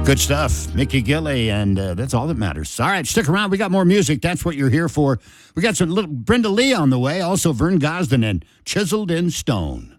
Good stuff. Mickey Gilley, and that's all that matters. All right, stick around. We got more music. That's what you're here for. We got some little Brenda Lee on the way. Also, Vern Gosdin and Chiseled in Stone.